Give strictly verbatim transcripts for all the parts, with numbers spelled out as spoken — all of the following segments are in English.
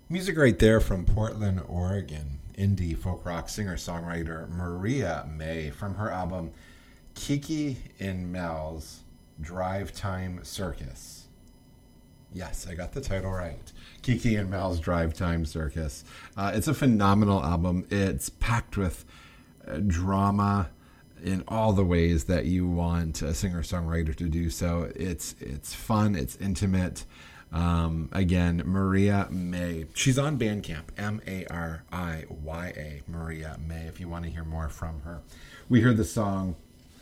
Music right there from Portland, Oregon. Indie folk rock singer-songwriter Maria May from her album Kiki and Mel's Drive Time Circus. Yes, I got the title right. Kiki and Mel's Drive Time Circus. Uh, it's a phenomenal album. It's packed with uh, drama in all the ways that you want a singer-songwriter to do so. It's it's fun. It's intimate. Um, again, Maria May. She's on Bandcamp, M A R I Y A, Maria May, if you want to hear more from her. We heard the song,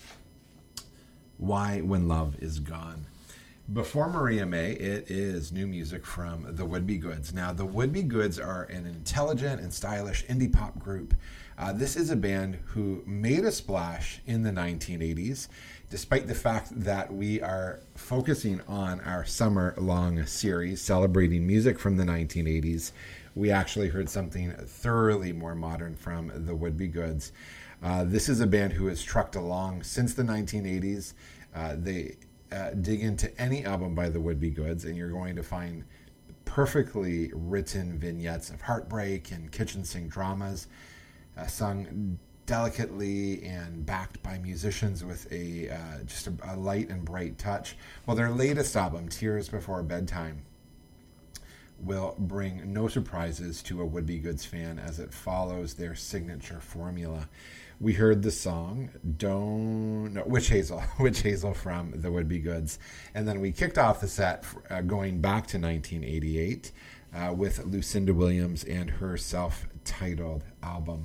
Why When Love Is Gone. Before Maria May, it is new music from the Would-Be Goods. Now, the Would-Be Goods are an intelligent and stylish indie pop group. Uh, this is a band who made a splash in the nineteen eighties, despite the fact that we are focusing on our summer-long series celebrating music from the nineteen eighties. We actually heard something thoroughly more modern from the Would-Be Goods. Uh, this is a band who has trucked along since the nineteen eighties. Uh, they uh, dig into any album by the Would-Be Goods, and you're going to find perfectly written vignettes of heartbreak and kitchen sink dramas, uh, sung delicately and backed by musicians with a uh, just a, a light and bright touch. Well, their latest album, Tears Before Bedtime, will bring no surprises to a Would-Be Goods fan as it follows their signature formula. We heard the song Don't no, Witch Hazel, Witch Hazel from the Would-Be Goods, and then we kicked off the set uh, going back to nineteen eighty-eight uh, with Lucinda Williams and her self-titled album.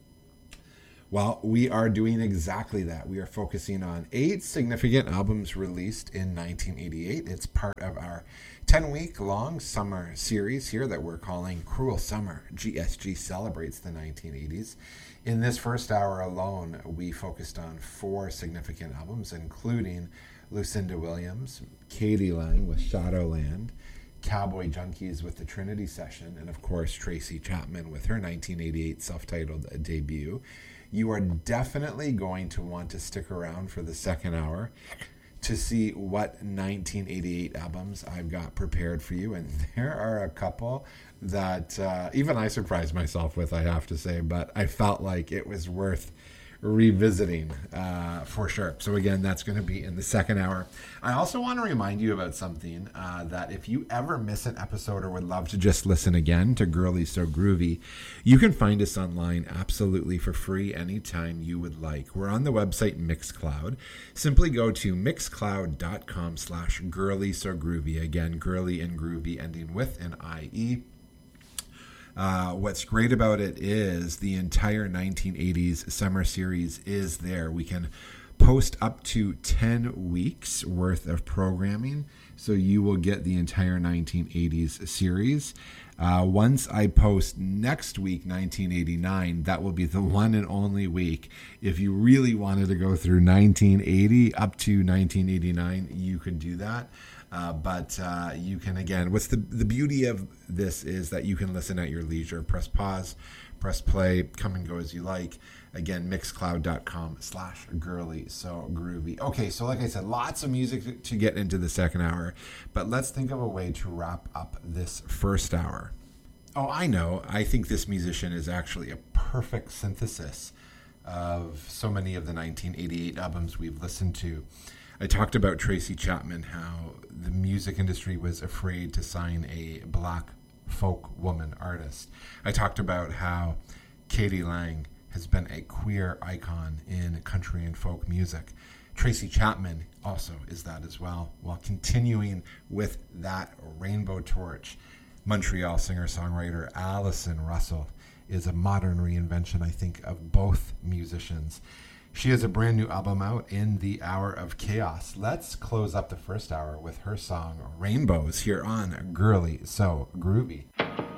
Well, we are doing exactly that. We are focusing on eight significant albums released in nineteen eighty-eight. It's part of our ten-week-long summer series here that we're calling Cruel Summer. G S G celebrates the nineteen eighties. In this first hour alone, we focused on four significant albums, including Lucinda Williams, Katie Lang with Shadowland, Cowboy Junkies with the Trinity Session, and of course Tracy Chapman with her nineteen eighty-eight self-titled debut. You are definitely going to want to stick around for the second hour to see what nineteen eighty-eight albums I've got prepared for you. And there are a couple that uh, even I surprised myself with, I have to say, but I felt like it was worth revisiting uh, for sure. So again, that's going to be in the second hour. I also want to remind you about something uh, that if you ever miss an episode or would love to just listen again to Girly So Groovy, you can find us online absolutely for free anytime you would like. We're on the website Mixcloud. Simply go to mixcloud.com slash Girly So Groovy. Again, girly and groovy ending with an I E. Uh, what's great about it is the entire nineteen eighties summer series is there. We can post up to ten weeks worth of programming, so you will get the entire nineteen eighties series. Uh, once I post next week, nineteen eighty-nine, that will be the one and only week. If you really wanted to go through nineteen eighty up to nineteen eighty-nine, you could do that. Uh, but uh, you can, again, what's the the beauty of this is that you can listen at your leisure. Press pause, press play, come and go as you like. Again, mixcloud.com slash girly so groovy. Okay, so like I said, lots of music to get into the second hour, but let's think of a way to wrap up this first hour. Oh, I know. I think this musician is actually a perfect synthesis of so many of the nineteen eighty-eight albums we've listened to. I talked about Tracy Chapman, how the music industry was afraid to sign a black folk woman artist. I talked about how Katie Lang has been a queer icon in country and folk music. Tracy Chapman also is that as well. While continuing with that rainbow torch, Montreal singer-songwriter Allison Russell is a modern reinvention, I think, of both musicians. She has a brand new album out in the Hour of Chaos. Let's close up the first hour with her song Rainbows here on Girly So Groovy.